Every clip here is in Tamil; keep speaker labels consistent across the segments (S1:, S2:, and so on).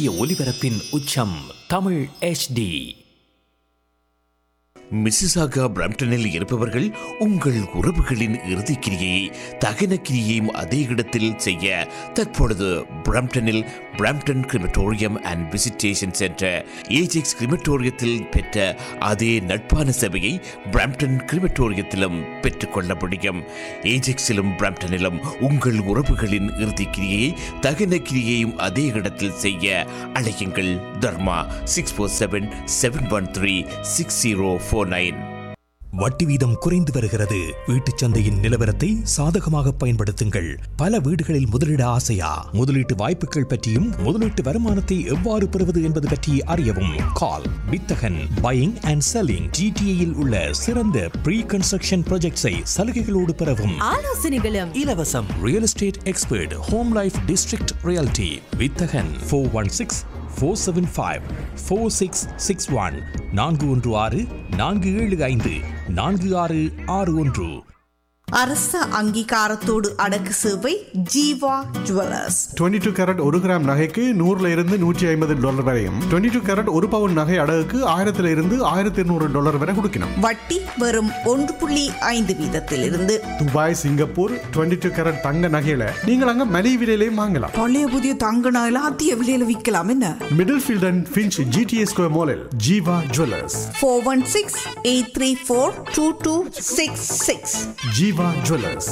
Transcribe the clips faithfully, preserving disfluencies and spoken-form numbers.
S1: துல்லிய ஒலிபரப்பின் உச்சம் தமிழ் எச் டி.
S2: மிசிசாகா பிரம்டனில் இருப்பவர்கள் உங்கள் உறவுகளின் இறுதிக்கிரியை தகன கிரியையும் அதே இடத்தில் செய்ய தற்பொழுது பிரம்டனில் Brampton crematorium and visitation centre Ajax கிரிமட்டோரியத்தில் பெற்ற அதே நட்பான சேவையை பிரம்டன் கிரிமட்டோரியத்திலும் பெற்றுக்கொள்ள முடியும். ஏஜெக்ஸிலும் பிரம்டனிலும் உங்கள் உறவுகளின் இறுதிக்கிரியை தகன கிரியையும் அதே இடத்தில் செய்ய அழையுங்கள். தர்மா six four seven seven one three six zero four nine.
S3: வட்டி வீதம் குறைந்து வருகிறது. வீட்டுச் சந்தையின் நிலவரத்தை சாதகமாக பயன்படுத்துங்கள். பல வீடுகளில் முதலீட ஆசையா? முதலீட்டு வாய்ப்புகள் பற்றியும் முதலீட்டு வருமானத்தை எவ்வாறு பெறுவது என்பது பற்றி அறியவும் கால் வித்தகன் பையிங் அண்ட் செல்லிங். ஜிடிஏயில் உள்ள சிறந்த ப்ரீ கன்ஸ்ட்ரக்ஷன் ப்ராஜெக்ட்ஸை சலுகைகளோடு பெறவும்
S4: ஆலோசனைகளும்
S3: இலவசம். Real estate expert home life district reality வித்தகன் four one six four seven five four six six one நான்கு ஒன்று ஆறு நான்கு ஏழு ஐந்து நான்கு ஆறு ஆறு ஒன்று.
S5: அரச அங்கீகாரத்தோடு அடக்கு சேவை Jeeva jewellers.
S6: Twenty two carat ஒரு கிராம் நகைக்கு நூறுல இருந்து நூற்றி ஐம்பது டாலர் வரையும், டுவெண்ட்டி டூ கேரட் ஒரு பவுன் நகை அடகுக்கு ஆயிரத்துல இருந்து ஆயிரத்தி இருநூறு டாலர் வரை கொடுக்கணும்.
S5: வட்டி வெறும் ஒன்று புள்ளி ஐந்து வீதத்தில் இருந்து.
S6: Dubai, Singapore twenty two carat தங்க நகையில நீங்கள் அங்க மலிவு விலையிலையும் வாங்கலாம்.
S7: பழைய புதிய தங்க நகையில அதிக விலையில விற்கலாம். என்ன
S6: middle field and Finch GTA square மாலில் Jeeva jewellers.
S5: Four one six eight three four two two six six.
S6: Jeeva jewellers.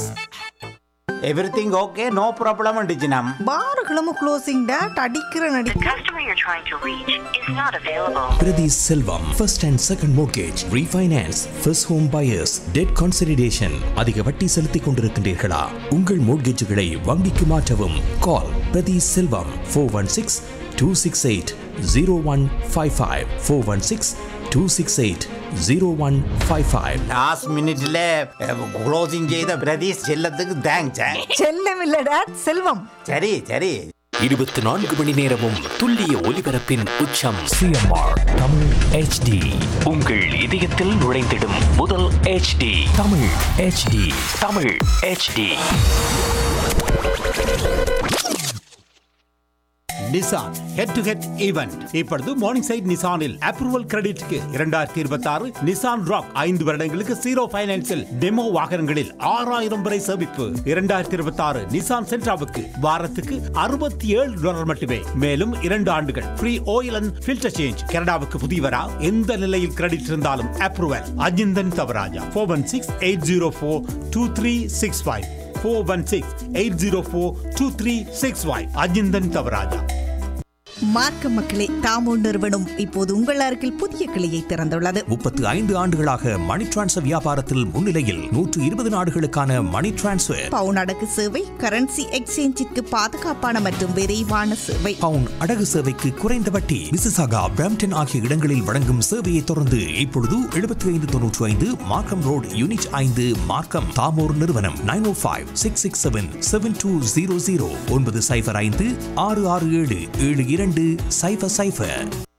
S8: Everything okay, no problem அண்டிச்சினம்.
S7: பாருகளும் closing date அடிக்கிற நடி.
S9: The customer you're trying to reach is not available.
S3: பிரதி செல்வம் first and second mortgage refinance first home buyers dead consideration. அதிக வட்டி செலுத்திக் கொண்டிருக்கின்றீர்களா? உங்கள் மோர்கேஜுகளை வங்கிக்கு மாற்றவும் கால் பிரதி செல்வம் four one six two six eight zero one five five four one six two six eight zero one five five.
S8: Last மினிட்ல க்ளோசிங் செய்த பிரதீஷ் செல்லத்துக்கு தேங்க்ஸ்.
S7: செல்லம் இல்ல டேட் செல்வம்.
S8: சரி சரி.
S1: இருபத்தி நான்கு மணி நேரமும் துல்லிய ஒலிபரப்பின் உச்சம் சிஎம்ஆர் தமிழ் எச் டி. உங்கள் இதயத்தில் நுழைந்திடும் முதல் H D Tamil H D. Tamil H D.
S10: Nissan head to head event இப்பொழுது மார்னிங் சைட் நிசானில் அப்ரூவல் கிரெடிட்க்கு இரண்டாயிரத்தி இருபத்தி ஆறு நிசான் ராக் ஐந்து வருடங்களுக்கு ஜீரோ பைனான்சில் டெமோ வாகனங்களில் ஆறாயிரம் வரை சேமிப்பு. இரண்டாயிரத்தி இருபத்தி ஆறு நிசான் சென்ட்ராவுக்கு வாரத்துக்கு அறுபத்தி ஏழு டாலர் மட்டுமே. மேலும் இரண்டு ஆண்டுகள் free oil and filter change. கனடாவுக்கு புதியவரா? எந்த நிலையில் கிரெடிட் இருந்தாலும் approval. Ajinthan Thavaraja four one six eight zero four two three six five four one six eight zero four two three six five. Ajinthan Thavaraja.
S5: மார்க்க மக்களே, தாமோ நிறுவனம் இப்போது உங்கள் அருகில் புதிய கிளையை திறந்துள்ளது.
S3: முப்பத்து ஐந்து ஆண்டுகளாக மணி டிரான்ஸ்ஃபர் வியாபாரத்தில் முன்னிலையில் நூற்று இருபது நாடுகளுக்கான மணி டிரான்ஸ்ஃபர்.
S5: பவுன் அடகு சேவை, கரன்சி எக்ஸ்சேஞ்சிற்கு பாதுகாப்பான மற்றும் விரைவான சேவை.
S3: பவுன் அடகு சேவைக்கு குறைந்த வட்டி. மிசிசாகா, பிரம்டன் ஆகிய இடங்களில் வழங்கும் சேவையை தொடர்ந்து இப்பொழுது எழுபத்தி ஐந்து தொன்னூற்றி ஐந்து மார்க்கம் ரோட் யூனிட் ஐந்து மார்க்கம். தாமோர் நிறுவனம் நைன் ஓ five six six seven seven two zero zero ஒன்பது சைபர் ஐந்து ஆறு ஆறு ஏழு ஏழு இரண்டு சைபர் சைபர்.